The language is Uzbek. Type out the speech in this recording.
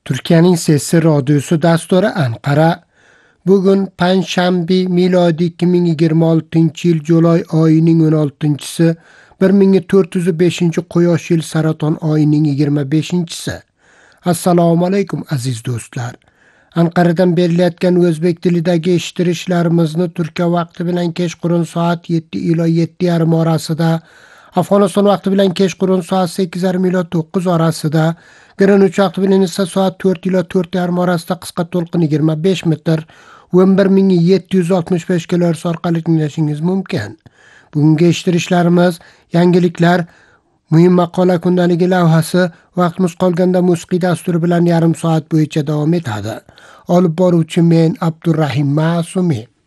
Turkiyaning Sesi radiosi dasturi Anqara. Bugun panshanba milodiy 2026-yil Julay oyining 16-si, 1405 quyosh yil saraton oyining 25-si. Assalomu alaykum aziz do'stlar. Anqaradan berilayotgan o'zbek tilidagi eshittirishlarimizni Turkiya vaqti bilan kechqurun soat 7 ila 7:30 orasida, Afg'oniston vaqti bilan kechqurun soat 8:30 ila 9 orasida, Greenwich vaqti bilan esa soat 4 ila 4:30 orasida qisqa to'lqin 25 metr 11765 kHz orqali tinglashingiz mumkin. Bugungi eshittirishlarimiz, yangiliklar, muhim maqola kundaligi lavhasi, vaqtimiz qolganda musiqiy dasturi bilan yarim soat bo'yicha davom etadi. Olib boruvchi men Abdurrahim Ma'sumi.